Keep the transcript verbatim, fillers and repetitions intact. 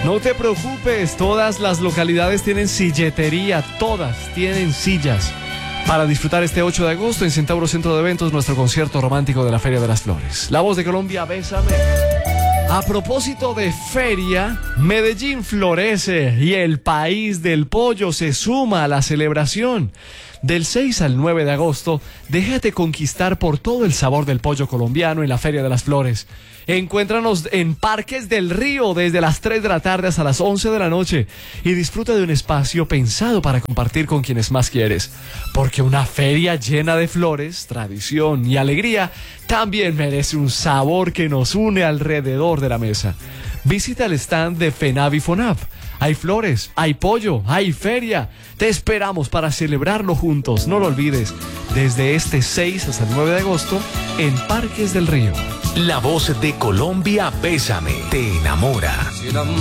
No te preocupes, todas las localidades tienen silletería, todas tienen sillas para disfrutar este ocho de agosto en Centauro Centro de Eventos, nuestro concierto romántico de la Feria de las Flores. La Voz de Colombia, bésame. A propósito de feria, Medellín florece y el país del pollo se suma a la celebración. Del seis al nueve de agosto, déjate conquistar por todo el sabor del pollo colombiano en la Feria de las Flores. Encuéntranos en Parques del Río desde las tres de la tarde hasta las once de la noche y disfruta de un espacio pensado para compartir con quienes más quieres. Porque una feria llena de flores, tradición y alegría también merece un sabor que nos une alrededor de la mesa. Visita el stand de FENAV y FONAV. Hay flores, hay pollo, hay feria. Te esperamos para celebrarlo juntos. No lo olvides, desde este seis hasta el nueve de agosto en Parques del Río. La Voz de Colombia, bésame, te enamora.